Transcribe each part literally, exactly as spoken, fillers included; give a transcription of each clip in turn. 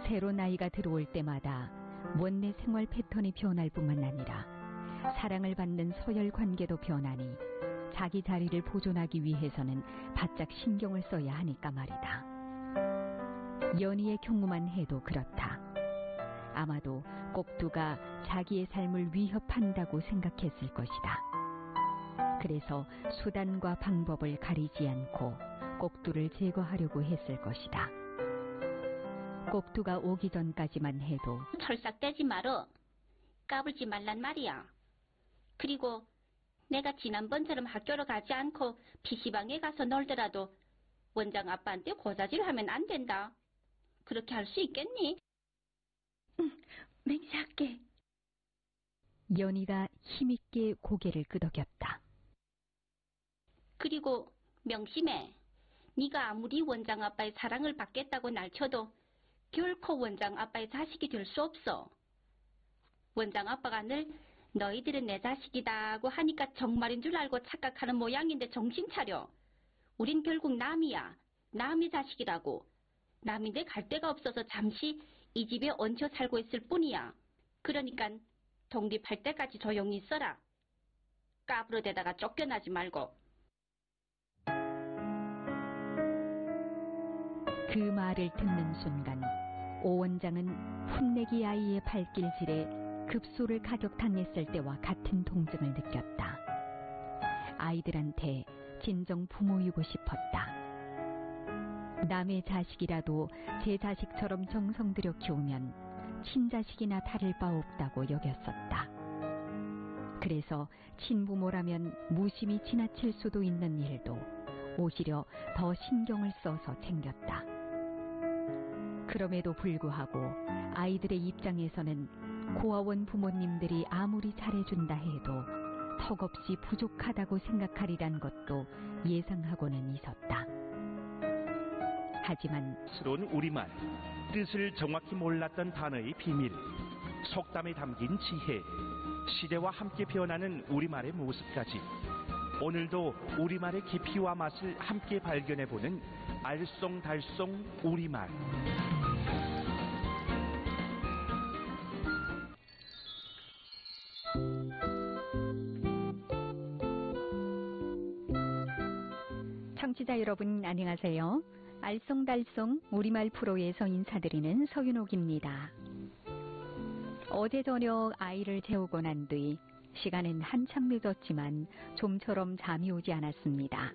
새로운 아이가 들어올 때마다 원내 생활 패턴이 변할 뿐만 아니라 사랑을 받는 서열 관계도 변하니 자기 자리를 보존하기 위해서는 바짝 신경을 써야 하니까 말이다. 연희의 경우만 해도 그렇다. 아마도 꼭두가 자기의 삶을 위협한다고 생각했을 것이다. 그래서 수단과 방법을 가리지 않고 꼭두를 제거하려고 했을 것이다. 꼭두가 오기 전까지만 해도 털싹대지 말어. 까불지 말란 말이야. 그리고 내가 지난번처럼 학교로 가지 않고 피시방에 가서 놀더라도 원장 아빠한테 고자질하면 안 된다. 그렇게 할 수 있겠니? 응, 맹세할게. 연희가 힘있게 고개를 끄덕였다. 그리고 명심해. 네가 아무리 원장 아빠의 사랑을 받겠다고 날쳐도 결코 원장 아빠의 자식이 될 수 없어. 원장 아빠가 늘 너희들은 내 자식이다고 하니까 정말인 줄 알고 착각하는 모양인데 정신 차려. 우린 결국 남이야. 남의 자식이라고. 남인데 갈 데가 없어서 잠시 이 집에 얹혀 살고 있을 뿐이야. 그러니까 독립할 때까지 조용히 있어라. 까불어대다가 쫓겨나지 말고. 그 말을 듣는 순간 오 원장은 풋내기 아이의 발길질에 급소를 가격당했을 때와 같은 통증을 느꼈다. 아이들한테 진정 부모이고 싶었다. 남의 자식이라도 제 자식처럼 정성 들여 키우면 친자식이나 다를 바 없다고 여겼었다. 그래서 친부모라면 무심히 지나칠 수도 있는 일도 오히려 더 신경을 써서 챙겼다. 그럼에도 불구하고 아이들의 입장에서는 고아원 부모님들이 아무리 잘해준다 해도 턱없이 부족하다고 생각하리란 것도 예상하고는 있었다. 하지만 스러운 우리말, 뜻을 정확히 몰랐던 단어의 비밀, 속담에 담긴 지혜, 시대와 함께 변하는 우리말의 모습까지 오늘도 우리말의 깊이와 맛을 함께 발견해보는 알쏭달쏭 우리말. 청취자 여러분 안녕하세요. 알쏭달쏭 우리말 프로에서 인사드리는 서윤옥입니다. 어제 저녁 아이를 재우고 난 뒤 시간은 한참 늦었지만 좀처럼 잠이 오지 않았습니다.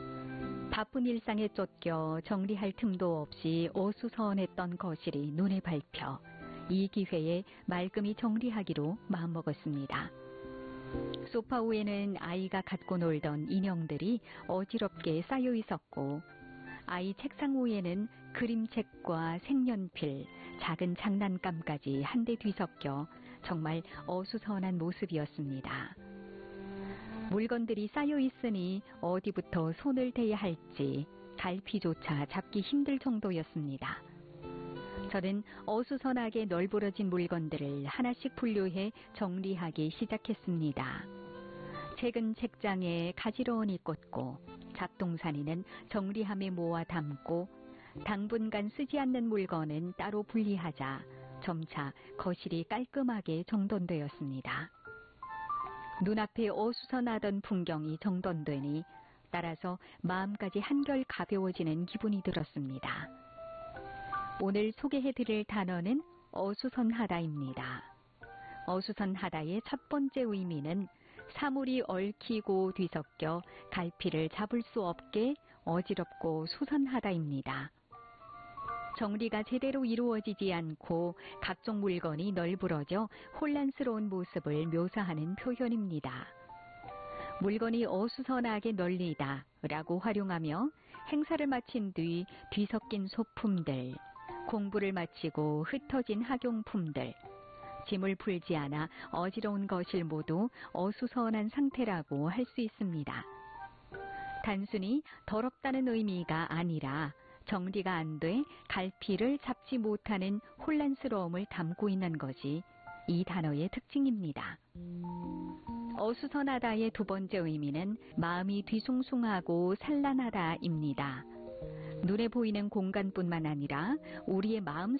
바쁜 일상에 쫓겨 정리할 틈도 없이 어수선했던 거실이 눈에 밟혀 이 기회에 말끔히 정리하기로 마음먹었습니다. 소파 위에는 아이가 갖고 놀던 인형들이 어지럽게 쌓여 있었고 아이 책상 위에는 그림책과 색연필, 작은 장난감까지 한데 뒤섞여 정말 어수선한 모습이었습니다. 물건들이 쌓여 있으니 어디부터 손을 대야 할지 갈피조차 잡기 힘들 정도였습니다. 저는 어수선하게 널브러진 물건들을 하나씩 분류해 정리하기 시작했습니다. 책은 책장에 가지런히 꽂고 잡동사니는 정리함에 모아 담고 당분간 쓰지 않는 물건은 따로 분리하자 점차 거실이 깔끔하게 정돈되었습니다. 눈앞에 어수선하던 풍경이 정돈되니 따라서 마음까지 한결 가벼워지는 기분이 들었습니다. 오늘 소개해드릴 단어는 어수선하다입니다. 어수선하다의 첫 번째 의미는 사물이 얽히고 뒤섞여 갈피를 잡을 수 없게 어지럽고 수선하다입니다. 정리가 제대로 이루어지지 않고 각종 물건이 널브러져 혼란스러운 모습을 묘사하는 표현입니다. 물건이 어수선하게 널리다 라고 활용하며 행사를 마친 뒤 뒤섞인 소품들, 공부를 마치고 흩어진 학용품들, 짐을 풀지 않아 어지러운 거실 모두 어수선한 상태라고 할 수 있습니다. 단순히 더럽다는 의미가 아니라 정리가 안 돼 갈피를 잡지 못하는 혼란스러움을 담고 있는 것이 이 단어의 특징입니다. 어수선하다의 두 번째 의미는 마음이 뒤숭숭하고 산란하다입니다. 눈에 보이는 공간뿐만 아니라 우리의 마음